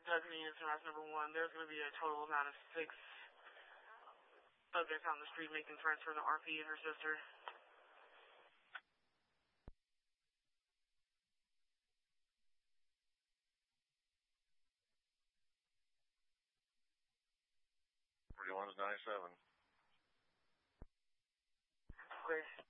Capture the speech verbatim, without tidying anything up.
Tucson units in house number one. There's going to be a total amount of six subjects on the street making friends for the R P and her sister. forty-one is ninety-seven. Great.